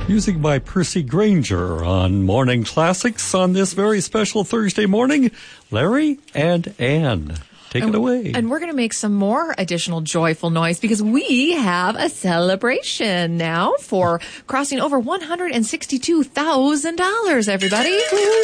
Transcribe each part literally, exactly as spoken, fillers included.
Music by Percy Granger on Morning Classics on this very special Thursday morning. Larry and Ann, take and, it away. And we're going to make some more additional joyful noise because we have a celebration now for crossing over one hundred sixty-two thousand dollars, everybody.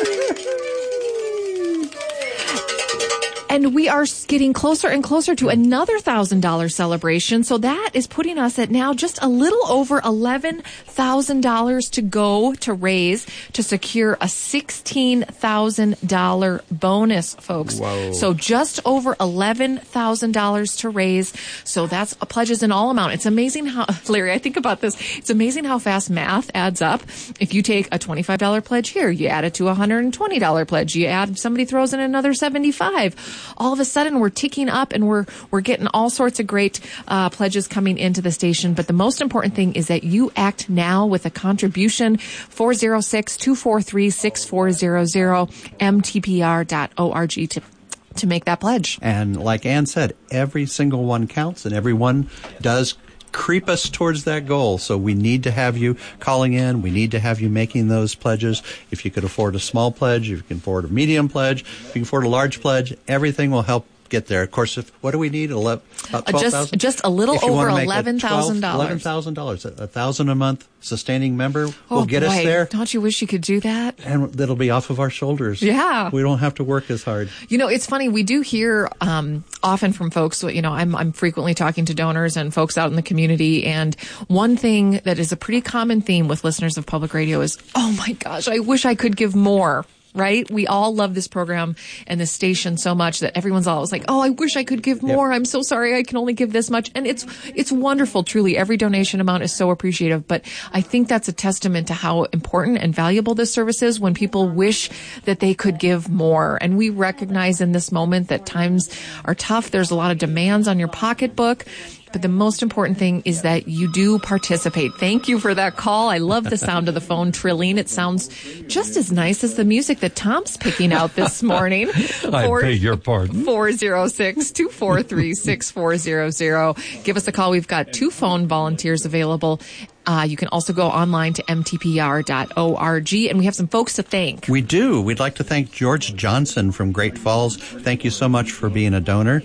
And we are getting closer and closer to another one thousand dollars celebration. So that is putting us at now just a little over eleven thousand dollars to go to raise to secure a sixteen thousand dollars bonus, folks. Whoa. So just over eleven thousand dollars to raise. So that's a pledges in all amount. It's amazing how, Larry, I think about this. It's amazing how fast math adds up. If you take a twenty-five dollars pledge here, you add it to a one hundred twenty dollars pledge. You add, somebody throws in another seventy-five dollars. All of a sudden we're ticking up and we're we're getting all sorts of great uh, pledges coming into the station. But the most important thing is that you act now with a contribution. four oh six, two four three, six four zero zero m t p r dot org to to make that pledge. And like Ann said, every single one counts and every one does creep us towards that goal. So we need to have you calling in. We need to have you making those pledges. If you could afford a small pledge, if you can afford a medium pledge, if you can afford a large pledge, everything will help get there. Of course, if, what do we need? eleven, about twelve thousand? Just, just a little over eleven thousand dollars. eleven thousand dollars. A thousand a month sustaining member oh, will get boy. us there. Don't you wish you could do that? And that'll be off of our shoulders. Yeah. We don't have to work as hard. You know, it's funny. We do hear um, often from folks, you know, I'm, I'm frequently talking to donors and folks out in the community. And one thing that is a pretty common theme with listeners of public radio is, oh my gosh, I wish I could give more. Right? We all love this program and this station so much that everyone's always like, oh, I wish I could give more. Yep. I'm so sorry I can only give this much. And it's, it's wonderful. Truly. Every donation amount is so appreciative. But I think that's a testament to how important and valuable this service is when people wish that they could give more. And we recognize in this moment that times are tough. There's a lot of demands on your pocketbook. But the most important thing is that you do participate. Thank you for that call. I love the sound of the phone trilling. It sounds just as nice as the music that Tom's picking out this morning. I Four, beg your pardon. four oh six, two four three, six four zero zero. Give us a call. We've got two phone volunteers available. Uh, you can also go online to m t p r dot org, and we have some folks to thank. We do. We'd like to thank George Johnson from Great Falls. Thank you so much for being a donor.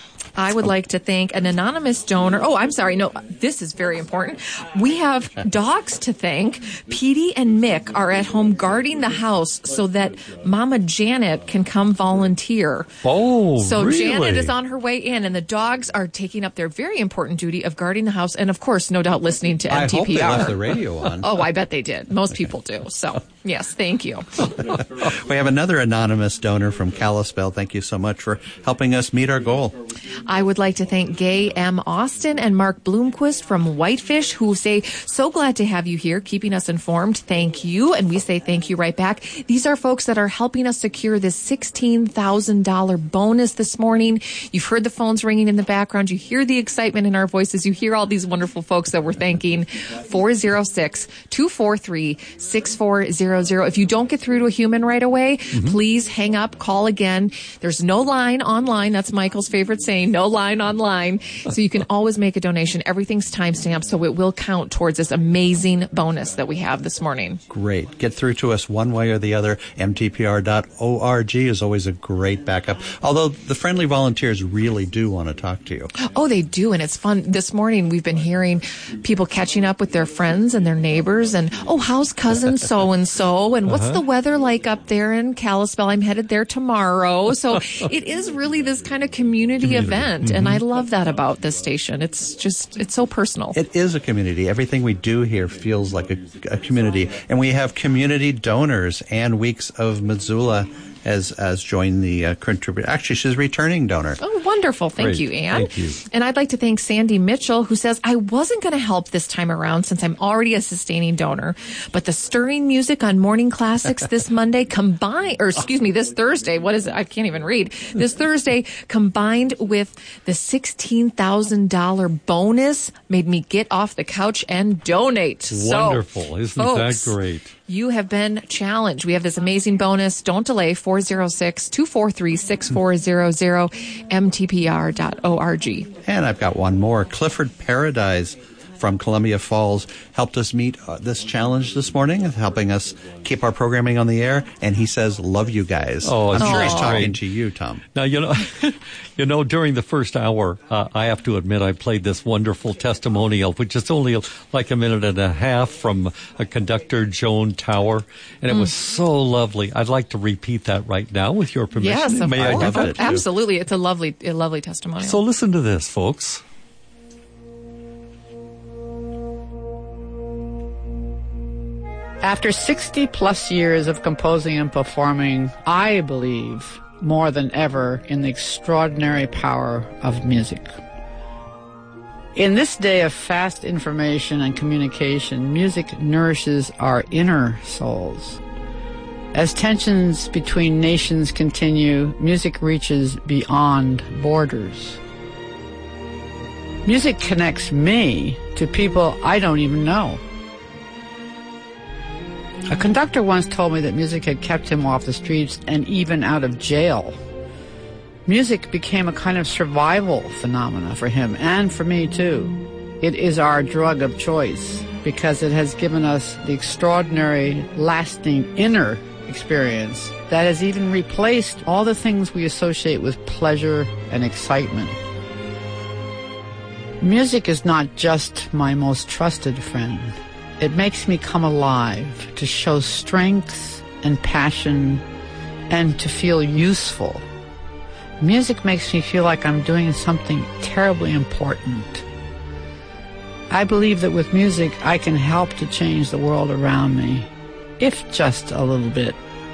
I would like to thank an anonymous donor. Oh, I'm sorry. No, this is very important. We have dogs to thank. Petey and Mick are at home guarding the house so that Mama Janet can come volunteer. Oh, So really? Janet is on her way in, and the dogs are taking up their very important duty of guarding the house and, of course, no doubt listening to M T P R. I hope they left the radio on. Oh, I bet they did. Most people do. So, yes, thank you. We have another anonymous donor from Kalispell. Thank you so much for helping us meet our goal. I would like to thank Gay M. Austin and Mark Bloomquist from Whitefish, who say, so glad to have you here, keeping us informed. Thank you. And we say thank you right back. These are folks that are helping us secure this sixteen thousand dollars bonus this morning. You've heard the phones ringing in the background. You hear the excitement in our voices. You hear all these wonderful folks that we're thanking. four oh six, two four three, six four zero zero. If you don't get through to a human right away, mm-hmm. please hang up, call again. There's no line online. That's Michael's favorite saying. No line online. So you can always make a donation. Everything's timestamped, so it will count towards this amazing bonus that we have this morning. Great. Get through to us one way or the other. m t p r dot org is always a great backup. Although the friendly volunteers really do want to talk to you. Oh, they do, and it's fun. This morning we've been hearing people catching up with their friends and their neighbors and, oh, how's cousin so-and-so? And what's uh-huh. the weather like up there in Kalispell? I'm headed there tomorrow. So it is really this kind of community, community. event. Mm-hmm. And I love that about this station. It's just, it's so personal. It is a community. Everything we do here feels like a, a community. And we have community donors. Ann Weeks of Missoula has, has joined the uh, contributor. Actually, she's a returning donor. Oh, wonderful. Thank Great. you, Ann. Thank you. And I'd like to thank Sandy Mitchell, who says, I wasn't going to help this time around since I'm already a sustaining donor, but the stirring music on Morning Classics this Monday combined, or excuse me, this Thursday, what is it? I can't even read. This Thursday combined with the sixteen thousand dollars bonus made me get off the couch and donate. Wonderful. So, Isn't folks, that great? You have been challenged. We have this amazing bonus. Don't delay. four oh six, two four three, six four zero zero, m t p r dot org. And I've got one more. Clifford Paradise from Columbia Falls helped us meet uh, this challenge this morning, helping us keep our programming on the air. And he says, love you guys. Oh, I'm sure he's great. talking to you, Tom. Now, you know, you know, during the first hour, uh, I have to admit I played this wonderful testimonial, which is only like a minute and a half from a conductor, Joan Tower. And it mm. was so lovely. I'd like to repeat that right now with your permission. Yes, of May course. I do that? Absolutely. It's a lovely, a lovely testimonial. So listen to this, folks. After sixty plus years of composing and performing, I believe more than ever in the extraordinary power of music. In this day of fast information and communication, music nourishes our inner souls. As tensions between nations continue, music reaches beyond borders. Music connects me to people I don't even know. A conductor once told me that music had kept him off the streets and even out of jail. Music became a kind of survival phenomena for him and for me too. It is our drug of choice because it has given us the extraordinary, lasting inner experience that has even replaced all the things we associate with pleasure and excitement. Music is not just my most trusted friend. It makes me come alive, to show strength and passion, and to feel useful. Music makes me feel like I'm doing something terribly important. I believe that with music, I can help to change the world around me, if just a little bit.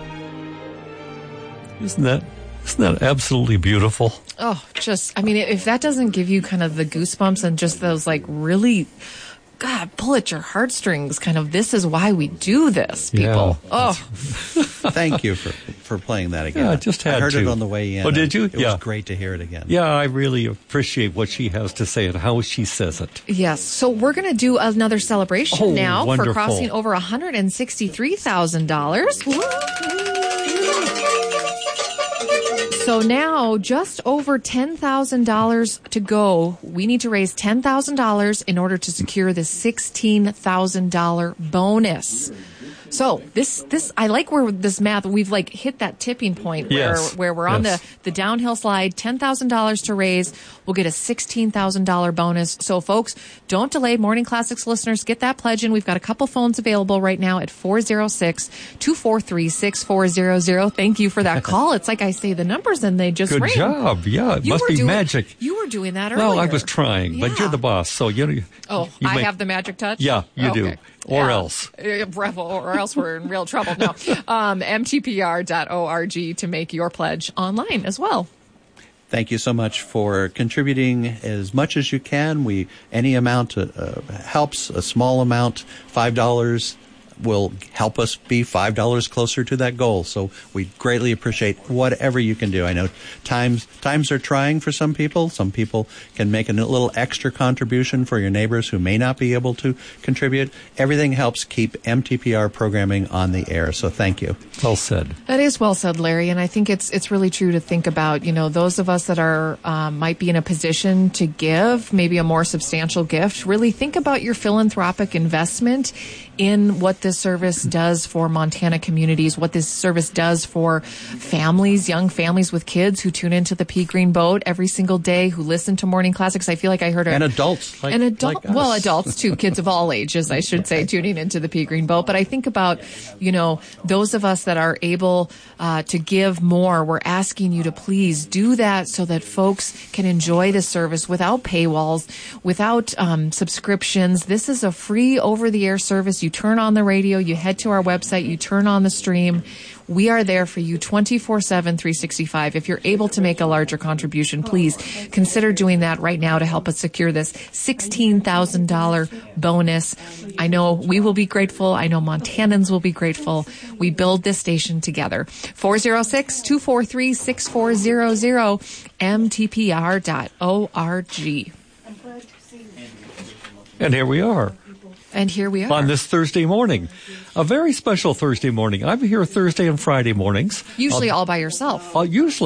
Isn't that, isn't that absolutely beautiful? Oh, just, I mean, if that doesn't give you kind of the goosebumps and just those like really, God, pull at your heartstrings, kind of, this is why we do this, people. Yeah. Oh. Thank you for, for playing that again. Yeah, I just had I heard to. it on the way in. Oh, did you? It Yeah. was great to hear it again. Yeah, I really appreciate what she has to say and how she says it. Yes. So we're going to do another celebration Oh, now wonderful. for crossing over one hundred sixty-three thousand dollars. So now, just over ten thousand dollars to go. We need to raise ten thousand dollars in order to secure the sixteen thousand dollars bonus. So this, this, I like where this math, we've like hit that tipping point where, Yes. where we're on Yes. the, the downhill slide, ten thousand dollars to raise. We'll get a sixteen thousand dollars bonus. So folks, don't delay. Morning Classics listeners, get that pledge in. We've got a couple phones available right now at four oh six, two four three, six four zero zero. Thank you for that call. It's like I say the numbers and they just Good ring. job. Yeah, it You must were be doing- magic. You were doing that earlier. Well, I was trying, but Yeah. you're the boss, so you. Oh, you I make- have the magic touch? Yeah, you do. Okay. Or Yeah. else. Uh, Rebel, or else we're in real trouble. No. Um, M T P R dot org to make your pledge online as well. Thank you so much for contributing as much as you can. We any amount uh, uh, helps. A small amount, five dollars, will help us be five dollars closer to that goal. So we greatly appreciate whatever you can do. I know times times are trying for some people. Some people can make a little extra contribution for your neighbors who may not be able to contribute. Everything helps keep M T P R programming on the air. So thank you. Well said. That is well said, Larry, and I think it's it's really true to think about, you know, those of us that are um, might be in a position to give maybe a more substantial gift. Really think about your philanthropic investment in what this service does for Montana communities, what this service does for families, young families with kids who tune into the Pea Green Boat every single day, who listen to Morning Classics. I feel like I heard a, And adults. Like, and adult, like us. well, adults too, kids of all ages, I should say, tuning into the Pea Green Boat. But I think about, you know, those of us that are able uh, to give more. We're asking you to please do that so that folks can enjoy the service without paywalls, without um, subscriptions. This is a free over-the-air service. You turn on the radio, you head to our website, you turn on the stream. We are there for you twenty-four seven, three sixty-five. If you're able to make a larger contribution, please consider doing that right now to help us secure this sixteen thousand dollars bonus. I know we will be grateful. I know Montanans will be grateful. We build this station together. four oh six, two four three, six four zero zero, M T P R dot org. And here we are. And here we are. On this Thursday morning. A very special Thursday morning. I'm here Thursday and Friday mornings. Usually all by yourself. Uh, usually,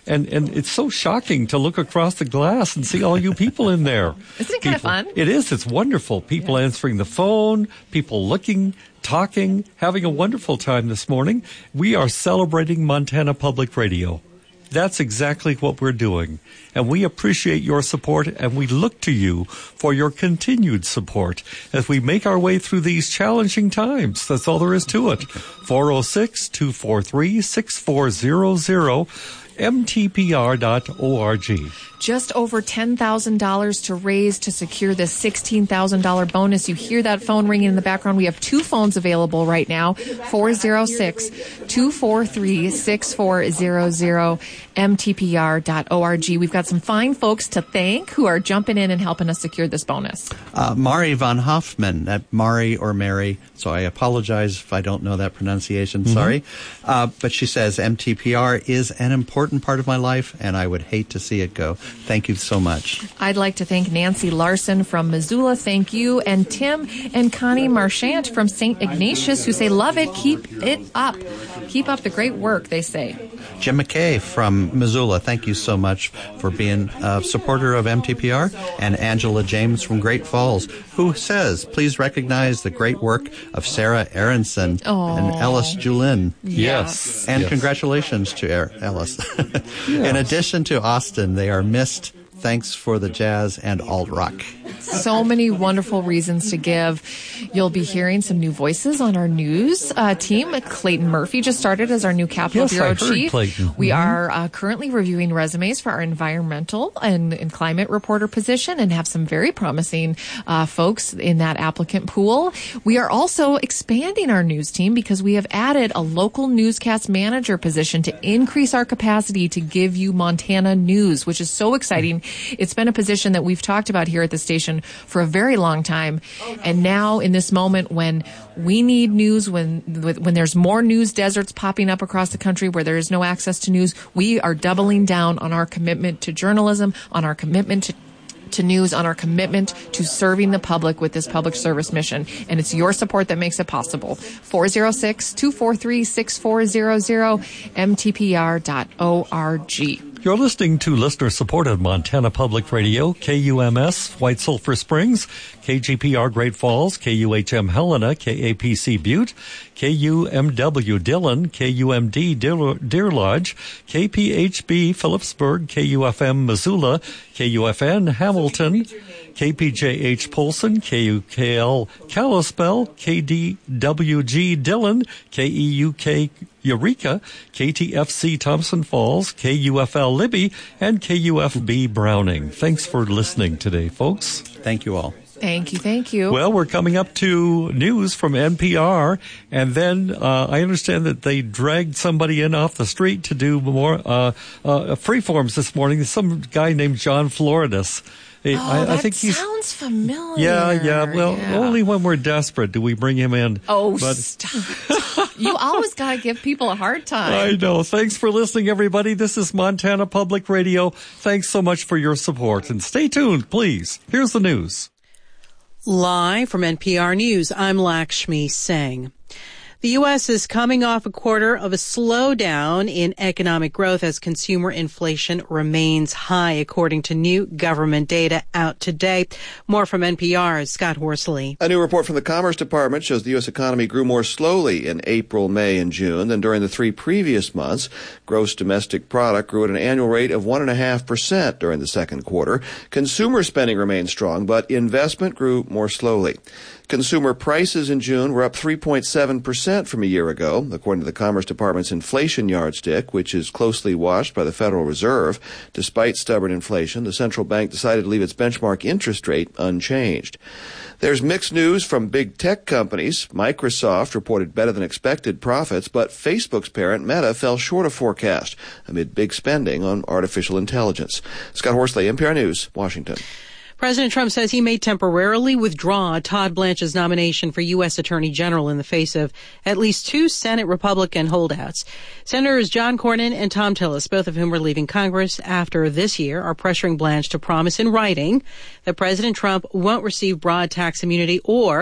And and it's so shocking to look across the glass and see all you people in there. Isn't it kind of fun? It is. It's wonderful. People yeah. answering the phone, people looking, talking, having a wonderful time this morning. We are celebrating Montana Public Radio. That's exactly what we're doing. And we appreciate your support, and we look to you for your continued support as we make our way through these challenging times. That's all there is to it. four oh six, two four three, six four zero zero. M T P R dot org. Just over ten thousand dollars to raise to secure this sixteen thousand dollars bonus. You hear that phone ringing in the background. We have two phones available right now, four oh six, two four three, six four zero zero, M T P R dot org. We've got some fine folks to thank who are jumping in and helping us secure this bonus. Uh, Mari von Hoffman, at Mari or Mary, so I apologize if I don't know that pronunciation, mm-hmm. sorry. Uh, but she says, M T P R is an important part of my life, and I would hate to see it go. Thank you so much. I'd like to thank Nancy Larson from Missoula. Thank you. And Tim and Connie Marchant from Saint Ignatius, who say, love it, keep it up. Keep up the great work, they say. Jim McKay from Missoula, thank you so much for being a supporter of M T P R. And Angela James from Great Falls, who says, please recognize the great work of Sarah Aronson Aww. and Ellis Julin. Yes. And yes. congratulations to er- Ellis. Yes. In addition to Austin, they are missed. Thanks for the jazz and alt rock. So many wonderful reasons to give. You'll be hearing some new voices on our news uh, team. Clayton Murphy just started as our new Capitol yes, Bureau I heard Chief. Clayton. We mm-hmm. are uh, currently reviewing resumes for our environmental and, and climate reporter position and have some very promising uh, folks in that applicant pool. We are also expanding our news team because we have added a local newscast manager position to increase our capacity to give you Montana news, which is so exciting. It's been a position that we've talked about here at the station for a very long time. And now in this moment when we need news, when when there's more news deserts popping up across the country where there is no access to news, we are doubling down on our commitment to journalism, on our commitment to to news, on our commitment to serving the public with this public service mission. And it's your support that makes it possible. four oh six, two four three, six four zero zero, M T P R dot org. You're listening to listener-supported Montana Public Radio, K U M S, White Sulphur Springs, K G P R Great Falls, K U H M Helena, K A P C Butte, K U M W Dillon, K U M D Deer, Deer Lodge, K P H B Phillipsburg, K U F M Missoula, K U F N Hamilton, K P J H Polson, K U K L Kalispell, K D W G Dillon, K E U K Eureka, K T F C Thompson Falls, K U F L Libby, and K U F B Browning. Thanks for listening today, folks. Thank you all. Thank you, thank you. Well, we're coming up to news from N P R, and then uh, I understand that they dragged somebody in off the street to do more uh, uh, freeforms this morning. Some guy named John Floridis. Oh, I, that I think he's, sounds familiar. Yeah, yeah. Well, yeah. only when we're desperate do we bring him in. Oh, but, stop. You always got to give people a hard time. I know. Thanks for listening, everybody. This is Montana Public Radio. Thanks so much for your support. And stay tuned, please. Here's the news. Live from N P R News, I'm Lakshmi Singh. The U S is coming off a quarter of a slowdown in economic growth as consumer inflation remains high, according to new government data out today. More from N P R's Scott Horsley. A new report from the Commerce Department shows the U S economy grew more slowly in April, May, and June than during the three previous months. Gross domestic product grew at an annual rate of one point five percent during the second quarter. Consumer spending remained strong, but investment grew more slowly. Consumer prices in June were up three point seven percent from a year ago, according to the Commerce Department's inflation yardstick, which is closely watched by the Federal Reserve. Despite stubborn inflation, the central bank decided to leave its benchmark interest rate unchanged. There's mixed news from big tech companies. Microsoft reported better than expected profits, but Facebook's parent Meta fell short of forecast amid big spending on artificial intelligence. Scott Horsley, N P R News, Washington. President Trump says he may temporarily withdraw Todd Blanche's nomination for U S Attorney General in the face of at least two Senate Republican holdouts. Senators John Cornyn and Tom Tillis, both of whom are leaving Congress after this year, are pressuring Blanche to promise in writing that President Trump won't receive broad tax immunity or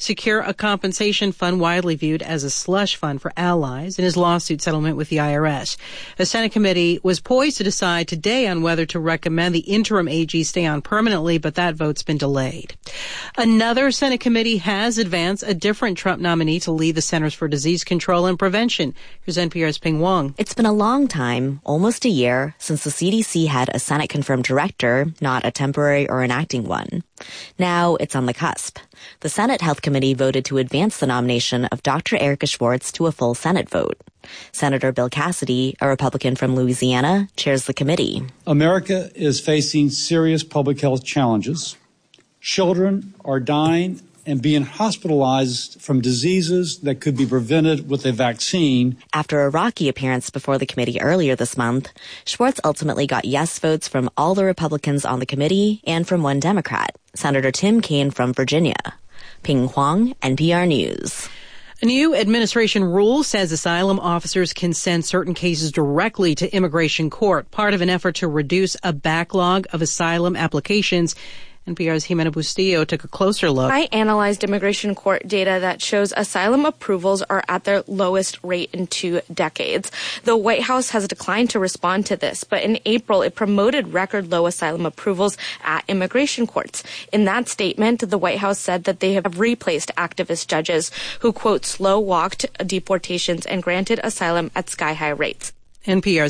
secure a compensation fund widely viewed as a slush fund for allies in his lawsuit settlement with the I R S. A Senate committee was poised to decide today on whether to recommend the interim A G stay on permanently, but that vote's been delayed. Another Senate committee has advanced a different Trump nominee to lead the Centers for Disease Control and Prevention. Here's N P R's Ping Wong. It's been a long time, almost a year, since the C D C had a Senate-confirmed director, not a temporary or an acting one. Now it's on the cusp. The Senate Health Committee voted to advance the nomination of Doctor Erica Schwartz to a full Senate vote. Senator Bill Cassidy, a Republican from Louisiana, chairs the committee. America is facing serious public health challenges. Children are dying and being hospitalized from diseases that could be prevented with a vaccine. After a rocky appearance before the committee earlier this month, Schwartz ultimately got yes votes from all the Republicans on the committee and from one Democrat, Senator Tim Kaine from Virginia. Ping Huang, N P R News. A new administration rule says asylum officers can send certain cases directly to immigration court, part of an effort to reduce a backlog of asylum applications. N P R's Jimena Bustillo took a closer look. I analyzed immigration court data that shows asylum approvals are at their lowest rate in two decades. The White House has declined to respond to this, but in April it promoted record low asylum approvals at immigration courts. In that statement, the White House said that they have replaced activist judges who, quote, slow-walked deportations and granted asylum at sky-high rates. N P R's